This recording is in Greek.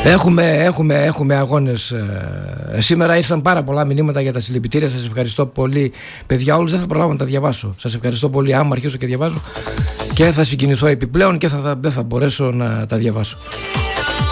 Έχουμε αγώνες. Σήμερα ήρθαν πάρα πολλά μηνύματα για τα συλληπιτήρια. Σας ευχαριστώ πολύ, παιδιά. Όλους δεν θα προλάβω να τα διαβάσω. Σας ευχαριστώ πολύ. Άμα αρχίσω και διαβάζω, και θα συγκινηθώ επιπλέον και δεν θα μπορέσω να τα διαβάσω.